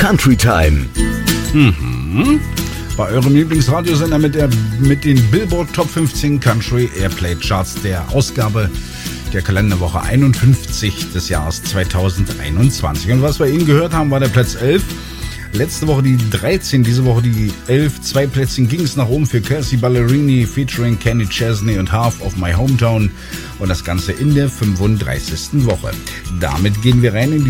Country Time. Bei eurem Lieblingsradiosender mit den Billboard Top 15 Country Airplay Charts der Ausgabe der Kalenderwoche 51 des Jahres 2021. Und was wir eben gehört haben, war der Platz 11. Letzte Woche die 13, diese Woche die 11. 2 Plätzchen ging es nach oben für Kelsea Ballerini featuring Kenny Chesney und Half of My Hometown. Und das Ganze in der 35. Woche. Damit gehen wir rein in die